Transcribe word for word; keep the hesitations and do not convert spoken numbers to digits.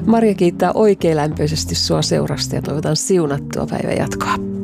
Maria kiittää oikein lämpöisesti sua seurasta ja toivotan siunattua päivän jatkoa.